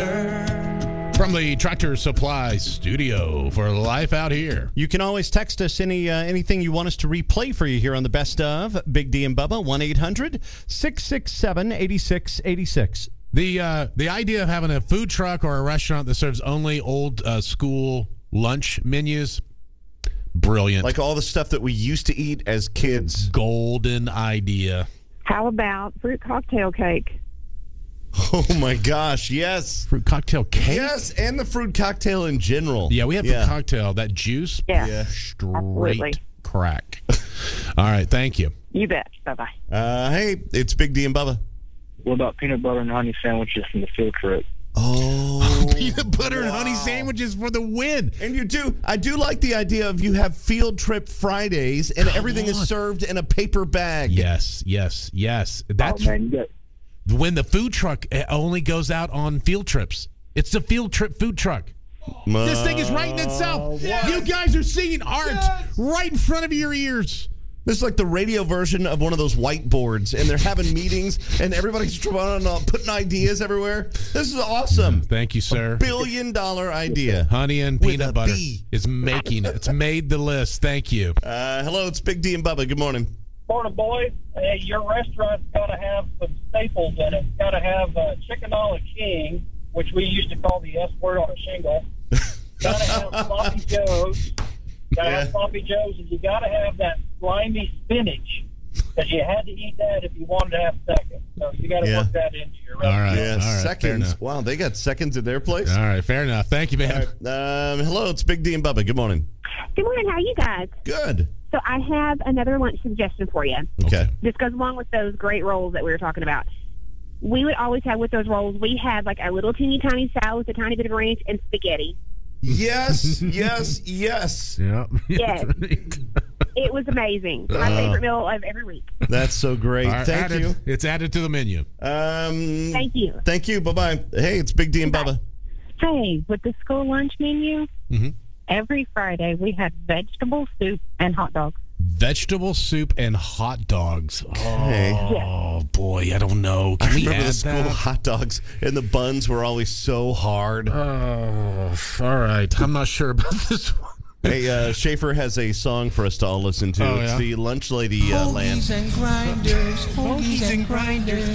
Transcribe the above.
Grinder. From the Tractor Supply Studio for Life Out Here. You can always text us anything you want us to replay for you here on the Best of Big D and Bubba, 1-800-667-8686. The idea of having a food truck or a restaurant that serves only old school lunch menus, brilliant. Like all the stuff that we used to eat as kids. Golden idea. How about fruit cocktail cake? Oh, my gosh, yes. Fruit cocktail cake? Yes, and the fruit cocktail in general. Yeah, we have the cocktail. That juice? Yeah. Straight Absolutely. crack. All right, thank you. You bet. Bye-bye. Hey, it's Big D and Bubba. What about peanut butter and honey sandwiches from the field trip? Oh. Peanut butter and honey sandwiches for the win. And I do like the idea of you have field trip Fridays and everything is served in a paper bag. Yes. That's when the food truck only goes out on field trips. It's the field trip food truck. This thing is writing itself. Yes. You guys are seeing art right in front of your ears. This is like the radio version of one of those whiteboards, and they're having meetings, and everybody's putting ideas everywhere. This is awesome. Thank you, sir. $1 billion idea. Honey and peanut butter is making it. It's made the list. Thank you. Hello, it's Big D and Bubba. Good morning. Morning, boys. Your restaurant's got to have some staples in it. It's got to have chicken a la king, which we used to call the S word on a shingle. Got to have sloppy joes. Got to have sloppy joes, and you got to have that slimy spinach, because you had to eat that if you wanted to have seconds. So you got to work that into your restaurant. All right. Yeah, All right. seconds. Wow, they got seconds at their place? All right, fair enough. Thank you, man. Right. Hello, it's Big D and Bubba. Good morning. Good morning. How are you guys? Good. So I have another lunch suggestion for you. Okay. This goes along with those great rolls that we were talking about. We would always have with those rolls, we had like a little teeny tiny salad with a tiny bit of ranch and spaghetti. Yes. Yeah. Yes. It was amazing. My favorite meal of every week. That's so great. Right, Thank you. It's added to the menu. Thank you. Thank you. Bye-bye. Hey, it's Big D and Bubba. Hey, with the school lunch menu, every Friday we had vegetable soup and hot dogs. Vegetable soup and hot dogs. Okay. Oh, boy, I don't know. Can we remember add the school hot dogs, and the buns were always so hard. Oh, all right. I'm not sure about this one. Hey, Schaefer has a song for us to all listen to. It's the Lunch Lady land. Hoagies and grinders.